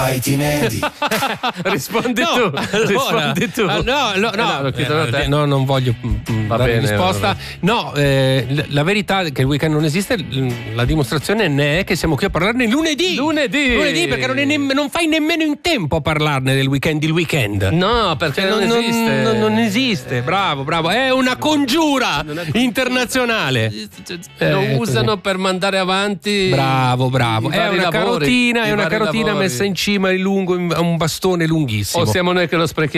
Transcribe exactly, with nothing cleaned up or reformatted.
Ai timidi. Rispondi No, tu, allora, rispondi tu. ah, no, no, no, Eh, l'ho chiesto a te. eh, no, non voglio mm, Va dare bene, risposta. va No, eh, l- la verità è che il weekend non esiste, l- la dimostrazione ne è che siamo qui a parlarne lunedì. Lunedì. Lunedì, perché non, è nemm- non fai nemmeno in tempo a parlarne del weekend il weekend. No, perché Cioè, non, non, esiste. non- non esiste, bravo, bravo. È una congiura Non è- internazionale. Lo Eh, usano così. per mandare avanti. Bravo, bravo. i È vari una lavori, carotina, i è una vari carotina lavori. messa in cima in lungo a un bastone lunghissimo. O siamo noi che lo sprechiamo?